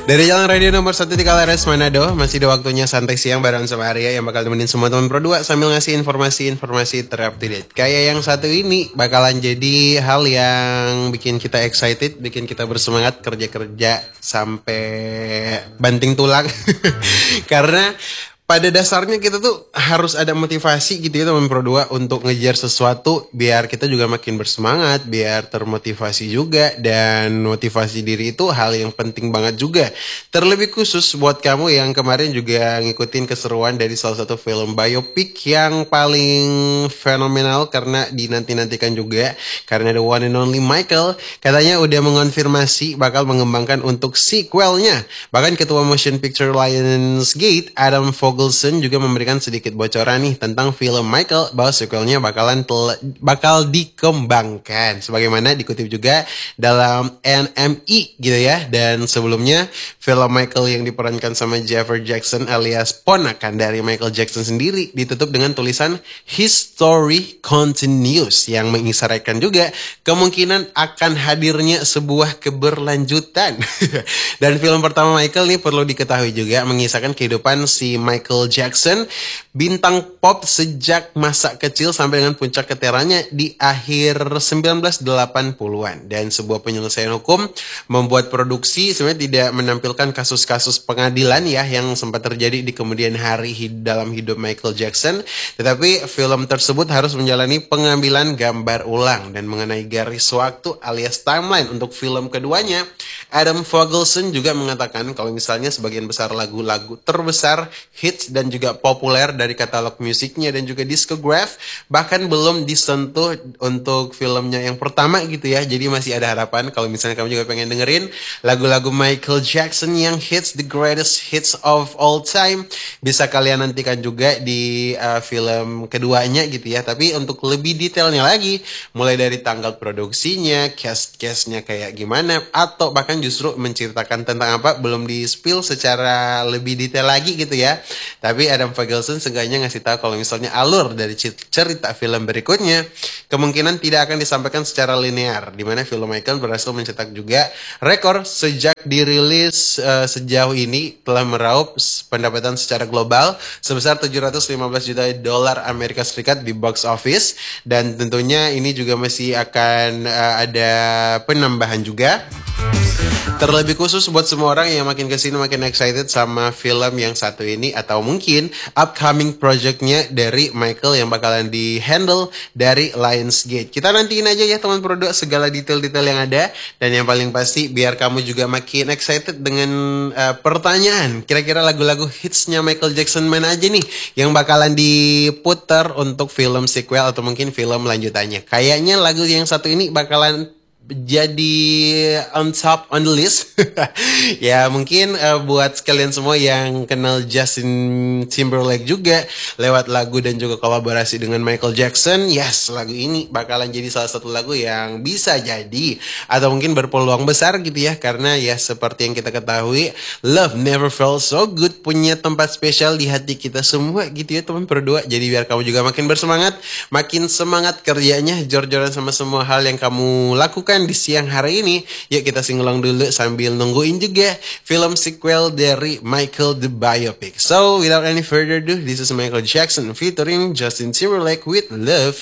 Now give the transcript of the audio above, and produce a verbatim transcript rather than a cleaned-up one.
Dari Jalan Radio nomor satu di Kalares Manado, masih ada waktunya santai siang bareng sama Arya yang bakal temenin semua teman Pro dua sambil ngasih informasi-informasi terupdate. Kayak yang satu ini bakalan jadi hal yang bikin kita excited, bikin kita bersemangat kerja-kerja sampai banting tulang. Karena pada dasarnya kita tuh harus ada motivasi gitu ya teman Pro dua untuk ngejar sesuatu biar kita juga makin bersemangat, biar termotivasi juga, dan motivasi diri itu hal yang penting banget juga. Terlebih khusus buat kamu yang kemarin juga ngikutin keseruan dari salah satu film biopic yang paling fenomenal karena dinanti-nantikan juga, karena the one and only Michael katanya udah mengonfirmasi bakal mengembangkan untuk sequelnya. Bahkan ketua Motion Picture Lionsgate Adam Fogel juga memberikan sedikit bocoran nih tentang film Michael bahwa sequelnya bakalan tel- bakal dikembangkan sebagaimana dikutip juga dalam N M E gitu ya. Dan sebelumnya film Michael yang diperankan sama Jeffrey Jackson alias ponakan dari Michael Jackson sendiri ditutup dengan tulisan His Story Continues yang mengisyaratkan juga kemungkinan akan hadirnya sebuah keberlanjutan. Dan film pertama Michael nih perlu diketahui juga mengisahkan kehidupan si Michael Michael Jackson, bintang pop sejak masa kecil sampai dengan puncak keterannya di akhir sembilan belas delapan puluhan. Dan sebuah penyelesaian hukum membuat produksi sebenarnya tidak menampilkan kasus-kasus pengadilan ya yang sempat terjadi di kemudian hari dalam hidup Michael Jackson. Tetapi film tersebut harus menjalani pengambilan gambar ulang. Dan mengenai garis waktu alias timeline untuk film keduanya, Adam Fogelson juga mengatakan kalau misalnya sebagian besar lagu-lagu terbesar, hits dan juga populer dari katalog musiknya dan juga discograph bahkan belum disentuh untuk filmnya yang pertama gitu ya. Jadi masih ada harapan kalau misalnya kamu juga pengen dengerin lagu-lagu Michael Jackson yang hits, the greatest hits of all time, bisa kalian nantikan juga di uh, film keduanya gitu ya. Tapi untuk lebih detailnya lagi, mulai dari tanggal produksinya, cast-castnya kayak gimana, atau bahkan justru menceritakan tentang apa belum di-spill secara lebih detail lagi gitu ya. Tapi Adam Fogelson seenggaknya ngasih tahu kalau misalnya alur dari cerita film berikutnya kemungkinan tidak akan disampaikan secara linear, di mana film Michael berhasil mencetak juga rekor sejak dirilis uh, sejauh ini telah meraup pendapatan secara global sebesar tujuh ratus lima belas juta dolar Amerika Serikat di box office. Dan tentunya ini juga masih akan uh, ada penambahan juga. Terlebih khusus buat semua orang yang makin kesini makin excited sama film yang satu ini atau mungkin upcoming projectnya dari Michael yang bakalan di handle dari Lionsgate. Kita nantiin aja ya teman produk segala detail-detail yang ada. Dan yang paling pasti biar kamu juga makin excited dengan uh, pertanyaan, kira-kira lagu-lagu hitsnya Michael Jackson mana aja nih yang bakalan diputar untuk film sequel atau mungkin film lanjutannya. Kayaknya lagu yang satu ini bakalan jadi on top on the list. Ya mungkin uh, buat sekalian semua yang kenal Justin Timberlake juga lewat lagu dan juga kolaborasi dengan Michael Jackson, yes, lagu ini bakalan jadi salah satu lagu yang bisa jadi atau mungkin berpeluang besar gitu ya. Karena ya seperti yang kita ketahui, Love Never Felt So Good punya tempat spesial di hati kita semua gitu ya teman berdua. Jadi biar kamu juga makin bersemangat, makin semangat kerjanya, jor-joran sama semua hal yang kamu lakukan di siang hari ini, yuk kita singulang dulu sambil nungguin juga film sequel dari Michael the Biopic. So without any further ado, this is Michael Jackson featuring Justin Timberlake with Love